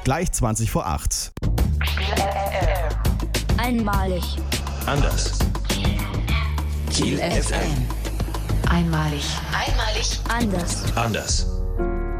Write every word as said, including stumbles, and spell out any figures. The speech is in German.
Gleich zwanzig vor acht. Einmalig. Anders. Kiel F M. Einmalig. Einmalig. Anders. Anders.